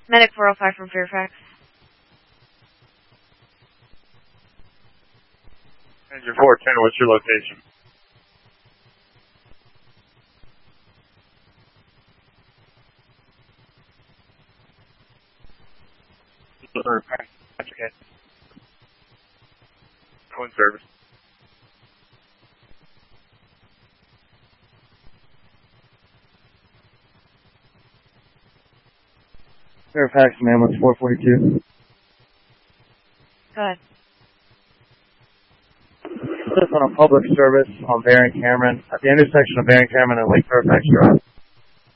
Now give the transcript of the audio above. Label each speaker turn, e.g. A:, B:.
A: Medic 405 from Fairfax.
B: Engine 410, what's your location? Okay. Twin service.
C: Fairfax, ambulance 442.
A: Go ahead.
C: Just on a public service on Barron Cameron, at the intersection of Barron Cameron and Lake Fairfax Drive.